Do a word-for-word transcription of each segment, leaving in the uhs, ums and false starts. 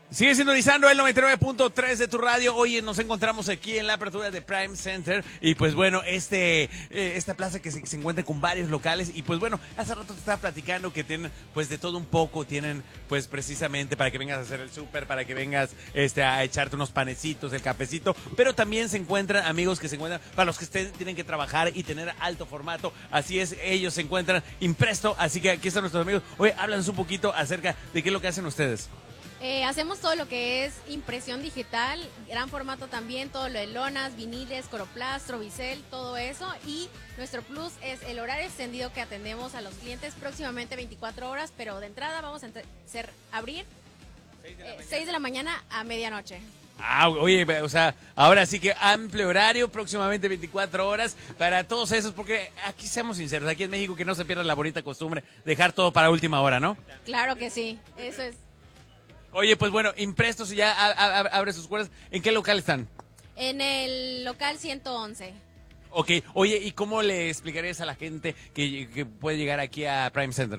Sigue sintonizando el noventa y nueve punto tres de tu radio. Hoy nos encontramos aquí en la apertura de Prime Center. Y pues bueno, este eh, esta plaza que se, se encuentra con varios locales. Y pues bueno, hace rato te estaba platicando que tienen pues de todo un poco. Tienen pues precisamente para que vengas a hacer el súper, para que vengas este a echarte unos panecitos, el cafecito. Pero también se encuentran amigos que se encuentran para los que estén, tienen que trabajar y tener alto formato. Así es, ellos se encuentran Impresto. Así que aquí están nuestros amigos. Oye, háblanos un poquito acerca de qué es lo que hacen ustedes. Eh, hacemos todo lo que es impresión digital, gran formato también, todo lo de lonas, viniles, coroplastro, bisel, todo eso. Y nuestro plus es el horario extendido que atendemos a los clientes, próximamente veinticuatro horas, pero de entrada vamos a hacer, abrir seis de la mañana a medianoche. Ah, oye, o sea, ahora sí que amplio horario, próximamente veinticuatro horas para todos esos, porque aquí seamos sinceros, aquí en México que no se pierda la bonita costumbre de dejar todo para última hora, ¿no? Claro que sí, eso es. Oye, pues bueno, Imprestos ya a, a, abre sus puertas. ¿En qué local están? En el local ciento once. Ok, oye, ¿y cómo le explicarías a la gente que, que puede llegar aquí a Prime Center?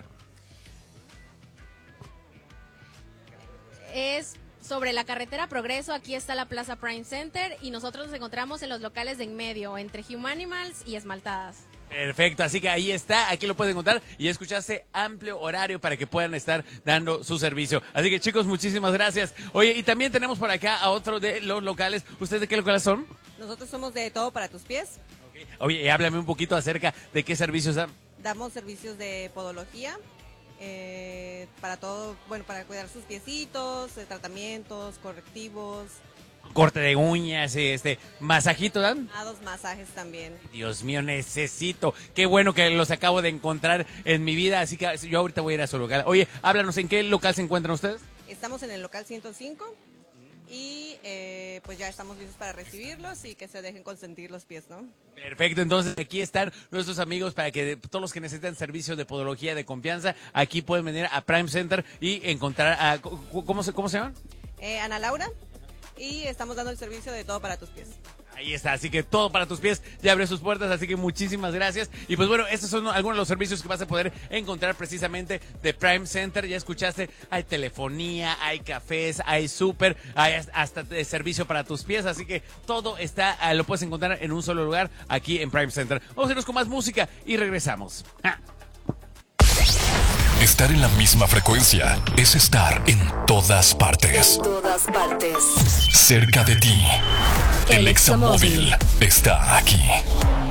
Es sobre la carretera Progreso, aquí está la Plaza Prime Center y nosotros nos encontramos en los locales de en medio, entre Humanimals y Esmaltadas. Perfecto, así que ahí está, aquí lo pueden encontrar y ya escuchaste amplio horario para que puedan estar dando su servicio. Así que chicos, muchísimas gracias. Oye, y también tenemos por acá a otro de los locales. ¿Ustedes de qué locales son? Nosotros somos de Todo para tus pies. Okay. Oye, y háblame un poquito acerca de qué servicios dan. Damos servicios de podología, eh, para todo, bueno, para cuidar sus piecitos, de tratamientos, correctivos. Corte de uñas, este, masajito, ¿dan? A dos masajes también. Dios mío, necesito. Qué bueno que los acabo de encontrar en mi vida, así que yo ahorita voy a ir a su local. Oye, háblanos, ¿en qué local se encuentran ustedes? Estamos en el local ciento cinco y eh, pues ya estamos listos para recibirlos y que se dejen consentir los pies, ¿no? Perfecto, entonces aquí están nuestros amigos para que todos los que necesitan servicios de podología de confianza, aquí pueden venir a Prime Center y encontrar a... ¿Cómo se, cómo se llaman? Eh, Ana Laura. Y estamos dando el servicio de Todo para tus pies. Ahí está, así que Todo para tus pies ya abre sus puertas, así que muchísimas gracias. Y pues bueno, estos son algunos de los servicios que vas a poder encontrar precisamente de Prime Center. Ya escuchaste, hay telefonía, hay cafés, hay súper, hay hasta servicio para tus pies, así que todo está, lo puedes encontrar en un solo lugar aquí en Prime Center. Vamos a irnos con más música y regresamos. ¡Ah! Estar en la misma frecuencia es estar en todas partes. En todas partes. Cerca de ti. El Examóvil está aquí.